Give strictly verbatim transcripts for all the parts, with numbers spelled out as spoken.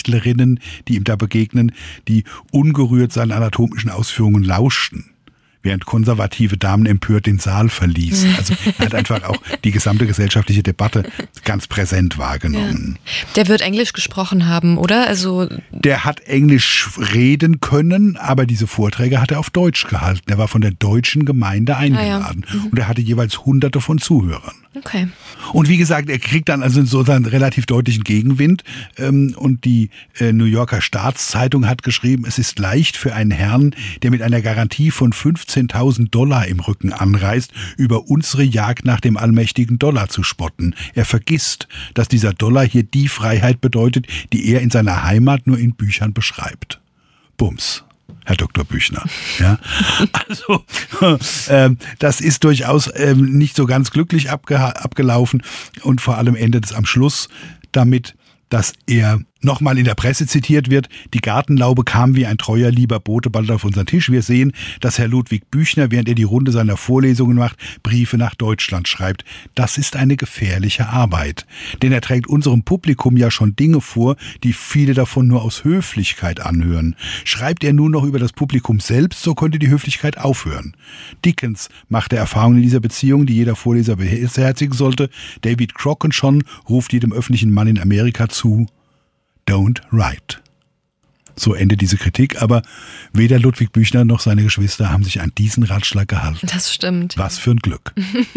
Rechtlerinnen, die ihm da begegnen, die ungerührt seinen anatomischen Ausführungen lauschten, während konservative Damen empört den Saal verließen. Also er hat einfach auch die gesamte gesellschaftliche Debatte ganz präsent wahrgenommen. Ja. Der wird Englisch gesprochen haben, oder? Also der hat Englisch reden können, aber diese Vorträge hat er auf Deutsch gehalten. Er war von der deutschen Gemeinde eingeladen. Ah, ja. mhm. Und er hatte jeweils hunderte von Zuhörern. Okay. Und wie gesagt, er kriegt dann also so einen relativ deutlichen Gegenwind. Und die New Yorker Staatszeitung hat geschrieben, es ist leicht für einen Herrn, der mit einer Garantie von fünfzehntausend Dollar im Rücken anreist, über unsere Jagd nach dem allmächtigen Dollar zu spotten. Er vergisst, dass dieser Dollar hier die Freiheit bedeutet, die er in seiner Heimat nur in Büchern beschreibt. Bums. Herr Doktor Büchner. Ja, also ähm, das ist durchaus ähm, nicht so ganz glücklich abge- abgelaufen und vor allem endet es am Schluss damit, dass er nochmal in der Presse zitiert wird, die Gartenlaube kam wie ein treuer, lieber Bote bald auf unseren Tisch. Wir sehen, dass Herr Ludwig Büchner, während er die Runde seiner Vorlesungen macht, Briefe nach Deutschland schreibt. Das ist eine gefährliche Arbeit. Denn er trägt unserem Publikum ja schon Dinge vor, die viele davon nur aus Höflichkeit anhören. Schreibt er nun noch über das Publikum selbst, so könnte die Höflichkeit aufhören. Dickens machte Erfahrungen in dieser Beziehung, die jeder Vorleser beherzigen sollte. David Crockett schon ruft jedem öffentlichen Mann in Amerika zu: Don't write. So endet diese Kritik, aber weder Ludwig Büchner noch seine Geschwister haben sich an diesen Ratschlag gehalten. Das stimmt. Was für ein Glück.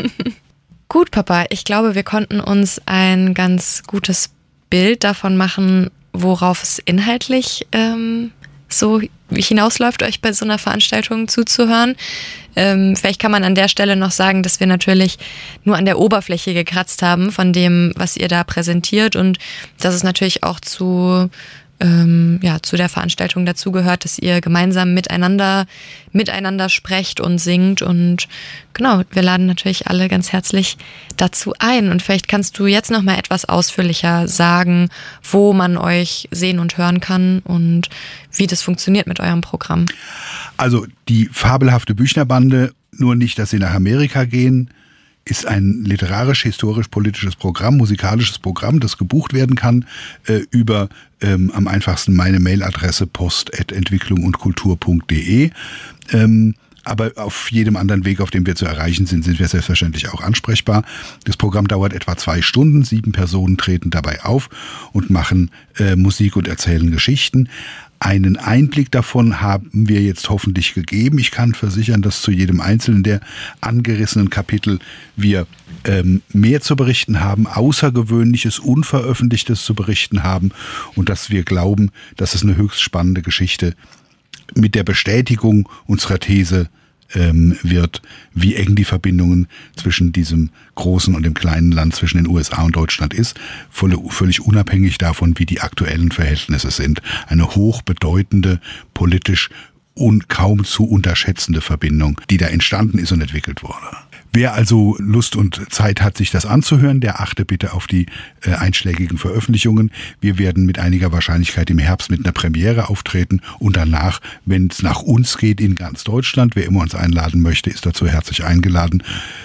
Gut, Papa, ich glaube, wir konnten uns ein ganz gutes Bild davon machen, worauf es inhaltlich ähm, so hinausläuft, euch bei so einer Veranstaltung zuzuhören. Ähm, vielleicht kann man an der Stelle noch sagen, dass wir natürlich nur an der Oberfläche gekratzt haben von dem, was ihr da präsentiert, und dass es natürlich auch zu, ähm, ja, zu der Veranstaltung dazugehört, dass ihr gemeinsam miteinander, miteinander sprecht und singt, und genau, wir laden natürlich alle ganz herzlich dazu ein, und vielleicht kannst du jetzt noch mal etwas ausführlicher sagen, wo man euch sehen und hören kann und wie das funktioniert mit eurem Programm. Also die fabelhafte Büchner-Bande, nur nicht, dass sie nach Amerika gehen, ist ein literarisch-historisch-politisches Programm, musikalisches Programm, das gebucht werden kann äh, über ähm, am einfachsten meine Mailadresse post at entwicklung und kultur punkt de. Ähm, aber auf jedem anderen Weg, auf dem wir zu erreichen sind, sind wir selbstverständlich auch ansprechbar. Das Programm dauert etwa zwei Stunden. Sieben Personen treten dabei auf und machen äh, Musik und erzählen Geschichten. Einen Einblick davon haben wir jetzt hoffentlich gegeben. Ich kann versichern, dass zu jedem einzelnen der angerissenen Kapitel wir ähm, mehr zu berichten haben, Außergewöhnliches, Unveröffentlichtes zu berichten haben, und dass wir glauben, dass es eine höchst spannende Geschichte mit der Bestätigung unserer These ähm, wird, wie eng die Verbindungen zwischen diesem großen und dem kleinen Land, zwischen den U S A und Deutschland ist, voll, völlig unabhängig davon, wie die aktuellen Verhältnisse sind. Eine hochbedeutende, politisch und kaum zu unterschätzende Verbindung, die da entstanden ist und entwickelt wurde. Wer also Lust und Zeit hat, sich das anzuhören, der achte bitte auf die äh, einschlägigen Veröffentlichungen. Wir werden mit einiger Wahrscheinlichkeit im Herbst mit einer Premiere auftreten und danach, wenn es nach uns geht, in ganz Deutschland. Wer immer uns einladen möchte, ist dazu herzlich eingeladen,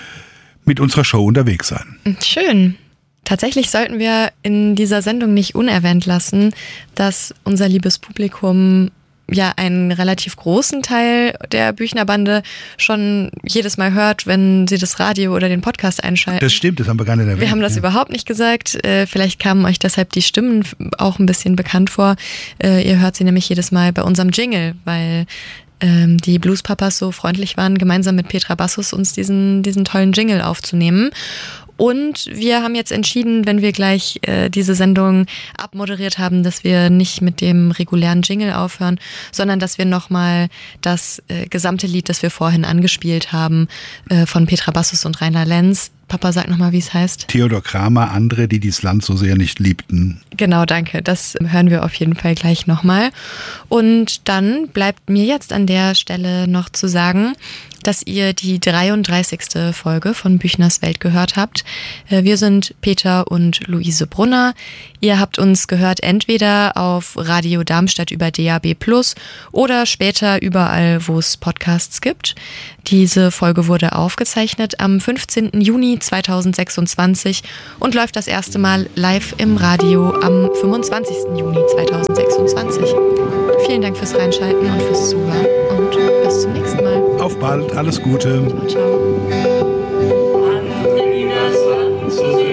mit unserer Show unterwegs sein. Schön. Tatsächlich sollten wir in dieser Sendung nicht unerwähnt lassen, dass unser liebes Publikum ja einen relativ großen Teil der Büchner-Bande schon jedes Mal hört, wenn sie das Radio oder den Podcast einschalten. Das stimmt, das haben wir gar nicht erwähnt. Wir haben das ja. überhaupt nicht gesagt. Äh, vielleicht kamen euch deshalb die Stimmen auch ein bisschen bekannt vor. Äh, ihr hört sie nämlich jedes Mal bei unserem Jingle, weil ähm, die Bluespapas so freundlich waren, gemeinsam mit Petra Bassus uns diesen, diesen tollen Jingle aufzunehmen. Und wir haben jetzt entschieden, wenn wir gleich äh, diese Sendung abmoderiert haben, dass wir nicht mit dem regulären Jingle aufhören, sondern dass wir nochmal das äh, gesamte Lied, das wir vorhin angespielt haben, äh, von Petra Bassus und Rainer Lenz. Papa, sag nochmal, wie es heißt. Theodor Kramer, andere, die dieses Land so sehr nicht liebten. Genau, danke. Das hören wir auf jeden Fall gleich nochmal. Und dann bleibt mir jetzt an der Stelle noch zu sagen, dass ihr die dreiunddreißigste Folge von Büchners Welt gehört habt. Wir sind Peter und Luise Brunner. Ihr habt uns gehört entweder auf Radio Darmstadt über D A B plus oder später überall, wo es Podcasts gibt. Diese Folge wurde aufgezeichnet am fünfzehnten Juni zweitausendsechsundzwanzig und läuft das erste Mal live im Radio am fünfundzwanzigsten Juni zweitausendsechsundzwanzig. Vielen Dank fürs Reinschalten und fürs Zuhören und bis zum nächsten Mal. Auf bald, alles Gute. Ciao, ciao.